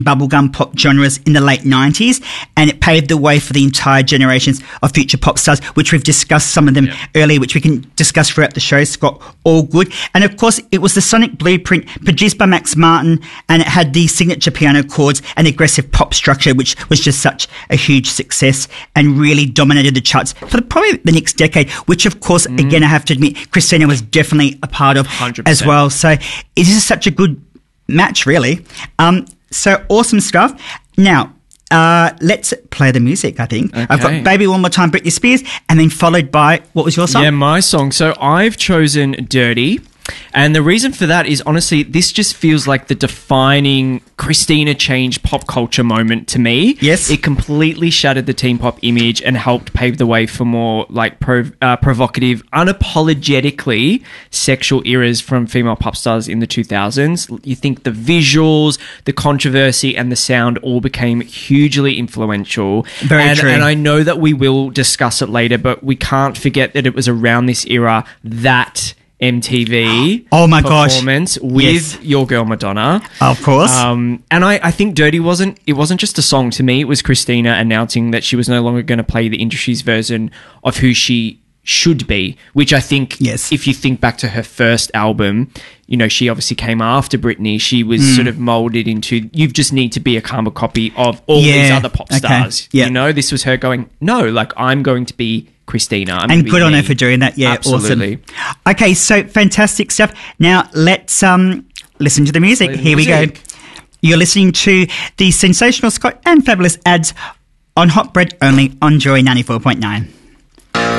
bubblegum pop genres in the late 90s, and it paved the way for the entire generations of future pop stars, which we've discussed some of them earlier, which we can discuss throughout the show, Scott. All good. And of course, it was the sonic blueprint produced by Max Martin, and it had the signature piano chords and aggressive pop structure, which was just such a huge success and really dominated the charts for probably the next decade, which of course, again, I have to admit, Christina was definitely a part of 100%. as well. So it is such a good match, really. So awesome stuff. Now, let's play the music, I think. Okay. I've got Baby One More Time, Britney Spears, and then followed by, what was your song? Yeah, my song. So I've chosen Dirty. And the reason for that is, honestly, this just feels like the defining Christina change pop culture moment to me. Yes. It completely shattered the teen pop image and helped pave the way for more like provocative, unapologetically sexual eras from female pop stars in the 2000s. You think the visuals, the controversy, and the sound all became hugely influential. Very true. And I know that we will discuss it later, but we can't forget that it was around this era that MTV oh my gosh performance with Your Girl Madonna, of course. And I think Dirty wasn't just a song. To me, it was Christina announcing that she was no longer going to play the industry's version of who she should be, which I think, if you think back to her first album, you know, she obviously came after Britney. She was sort of molded into, you just need to be a carbon copy of all these other pop stars. You know, this was her going, no, like, I'm going to be Christina. And good on her for doing that. Yeah, absolutely. Awesome. Okay, so fantastic stuff. Now let's listen to the music. Here we go. You're listening to the sensational Scott and fabulous ads on Hot Bread only on Joy 94.9.